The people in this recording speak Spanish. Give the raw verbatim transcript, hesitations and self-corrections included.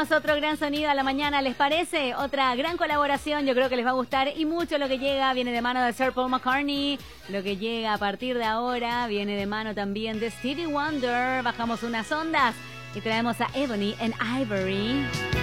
Tenemos otro gran sonido a la mañana, ¿les parece? Otra gran colaboración, yo creo que les va a gustar y mucho lo que llega viene de mano de Sir Paul McCartney. Lo que llega a partir de ahora viene de mano también de Stevie Wonder. Bajamos unas ondas y traemos a Ebony and Ivory.